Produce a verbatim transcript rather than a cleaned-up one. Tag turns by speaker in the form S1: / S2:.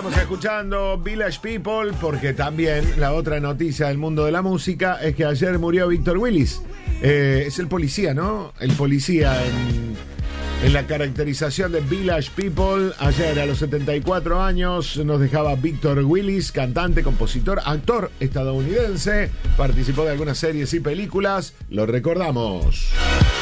S1: Estamos escuchando Village People porque también la otra noticia del mundo de la música es que ayer murió Víctor Willis. Eh, es el policía, ¿no? El policía en, en la caracterización de Village People. Ayer a los setenta y cuatro años nos dejaba Víctor Willis, cantante, compositor, actor estadounidense. Participó de algunas series y películas. Lo recordamos.